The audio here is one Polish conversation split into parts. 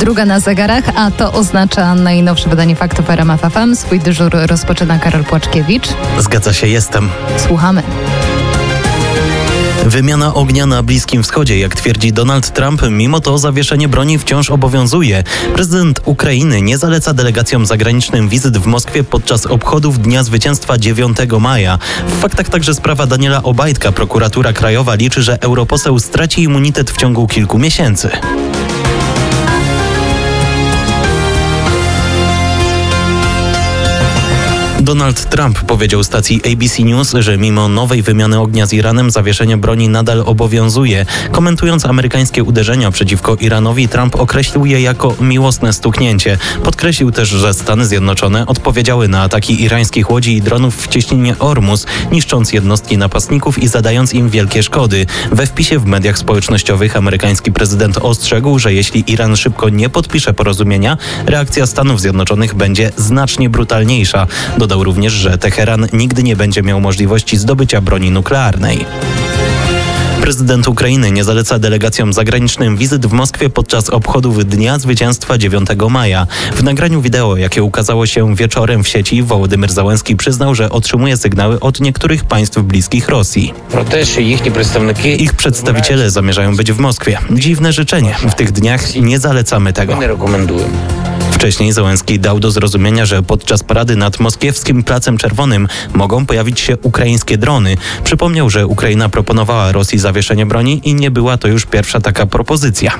2 na zegarach, a to oznacza najnowsze wydanie faktów RMF FM. Swój dyżur rozpoczyna Karol Płaczkiewicz. Zgadza się, jestem. Słuchamy. Wymiana ognia na Bliskim Wschodzie, jak twierdzi Donald Trump, mimo to zawieszenie broni wciąż obowiązuje. Prezydent Ukrainy nie zaleca delegacjom zagranicznym wizyt w Moskwie podczas obchodów Dnia Zwycięstwa 9 maja. W faktach także sprawa Daniela Obajtka. Prokuratura Krajowa liczy, że europoseł straci immunitet w ciągu kilku miesięcy. Donald Trump powiedział stacji ABC News, że mimo nowej wymiany ognia z Iranem zawieszenie broni nadal obowiązuje. Komentując amerykańskie uderzenia przeciwko Iranowi, Trump określił je jako miłosne stuknięcie. Podkreślił też, że Stany Zjednoczone odpowiedziały na ataki irańskich łodzi i dronów w cieśninie Ormus, niszcząc jednostki napastników i zadając im wielkie szkody. We wpisie w mediach społecznościowych amerykański prezydent ostrzegł, że jeśli Iran szybko nie podpisze porozumienia, reakcja Stanów Zjednoczonych będzie znacznie brutalniejsza. Dodał również, że Teheran nigdy nie będzie miał możliwości zdobycia broni nuklearnej. Prezydent Ukrainy nie zaleca delegacjom zagranicznym wizyt w Moskwie podczas obchodów Dnia Zwycięstwa 9 maja. W nagraniu wideo, jakie ukazało się wieczorem w sieci, Wołodymyr Zełenski przyznał, że otrzymuje sygnały od niektórych państw bliskich Rosji. Ich przedstawiciele zamierzają być w Moskwie. Dziwne życzenie. W tych dniach nie zalecamy tego. Wcześniej Zełenski dał do zrozumienia, że podczas parady nad moskiewskim Placem Czerwonym mogą pojawić się ukraińskie drony. Przypomniał, że Ukraina proponowała Rosji zawieszenie broni i nie była to już pierwsza taka propozycja.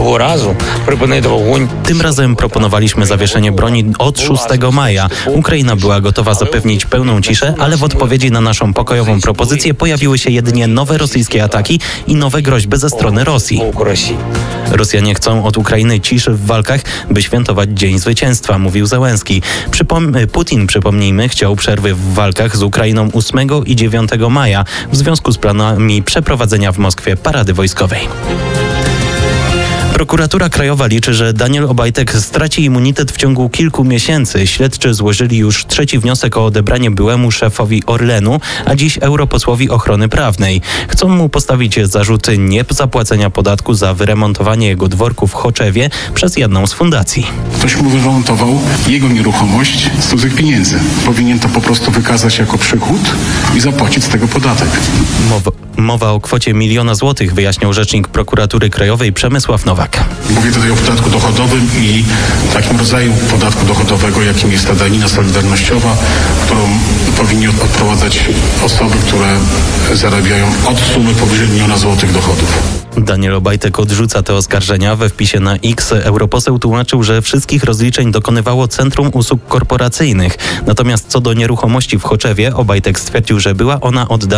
Tym razem proponowaliśmy zawieszenie broni od 6 maja. Ukraina była gotowa zapewnić pełną ciszę, ale w odpowiedzi na naszą pokojową propozycję pojawiły się jedynie nowe rosyjskie ataki i nowe groźby ze strony Rosji. Rosjanie chcą od Ukrainy ciszy w walkach, by świętować Dzień Zwycięstwa, mówił Zełenski. Putin, przypomnijmy, chciał przerwy w walkach z Ukrainą 8 i 9 maja w związku z planami przeprowadzenia w Moskwie parady wojskowej. Prokuratura Krajowa liczy, że Daniel Obajtek straci immunitet w ciągu kilku miesięcy. Śledczy złożyli już 3. wniosek o odebranie byłemu szefowi Orlenu, a dziś europosłowi ochrony prawnej. Chcą mu postawić zarzuty niezapłacenia podatku za wyremontowanie jego dworku w Choczewie przez jedną z fundacji. Ktoś mu wyremontował jego nieruchomość z cudzych pieniędzy. Powinien to po prostu wykazać jako przychód i zapłacić z tego podatek. Mowa o kwocie 1 000 000 złotych, wyjaśniał rzecznik Prokuratury Krajowej Przemysław Nowak. Mówię tutaj o podatku dochodowym i takim rodzaju podatku dochodowego, jakim jest ta danina solidarnościowa, którą powinni odprowadzać osoby, które zarabiają od sumy powyżej 1 000 000 złotych dochodów. Daniel Obajtek odrzuca te oskarżenia. We wpisie na X europoseł tłumaczył, że wszystkich rozliczeń dokonywało Centrum Usług Korporacyjnych. Natomiast co do nieruchomości w Choczewie, Obajtek stwierdził, że była ona oddana